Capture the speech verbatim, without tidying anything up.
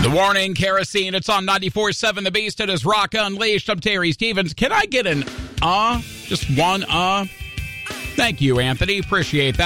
The Warning, Kerosene. It's on ninety-four point seven The Beast. It is Rock Unleashed. I'm Terry Stevens. Can I get an uh? Just one uh? Thank you, Anthony. Appreciate that.